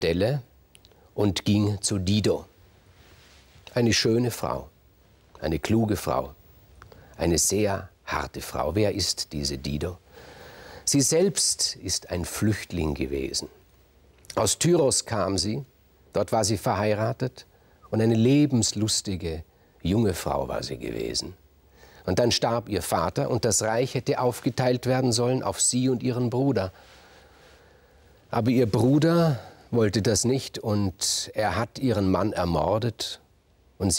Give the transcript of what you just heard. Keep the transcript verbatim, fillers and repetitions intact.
Delle und ging zu Dido. Eine schöne Frau, eine kluge Frau, eine sehr harte Frau. Wer ist diese Dido? Sie selbst ist ein Flüchtling gewesen. Aus Tyros kam sie, dort war sie verheiratet und eine lebenslustige junge Frau war sie gewesen. Und dann starb ihr Vater und das Reich hätte aufgeteilt werden sollen auf sie und ihren Bruder. Aber ihr Bruder wollte das nicht und er hat ihren Mann ermordet